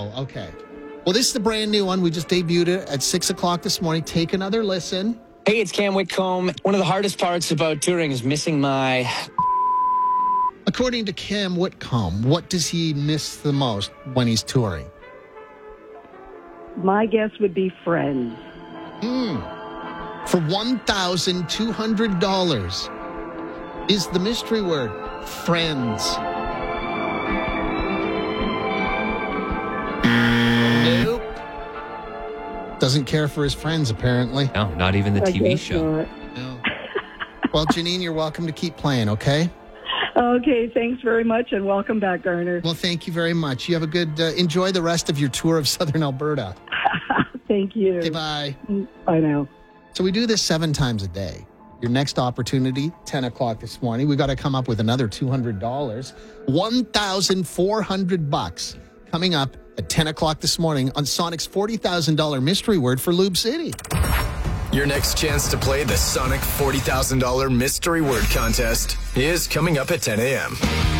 Oh, okay. Well, this is the brand new one. We just debuted it at 6 o'clock this morning. Take another listen. Hey, it's Cam Whitcomb. One of the hardest parts about touring is missing my... According to Cam Whitcomb, what does he miss the most when he's touring? My guess would be friends. For $1,200 is the mystery word, friends. Nope. Doesn't care for his friends, apparently. No, not even the TV show. No. Well, Janine, you're welcome to keep playing, okay? Okay, thanks very much, and welcome back, Garner. Well, thank you very much. You have a good, enjoy the rest of your tour of Southern Alberta. Thank you. Okay, bye. Bye now. So we do this 7 times a day. Your next opportunity, 10 o'clock this morning. We got to come up with another $200. $1,400 coming up at 10 o'clock this morning on Sonic's $40,000 mystery word for Lube City. Your next chance to play the Sonic $40,000 mystery word contest is coming up at 10 a.m.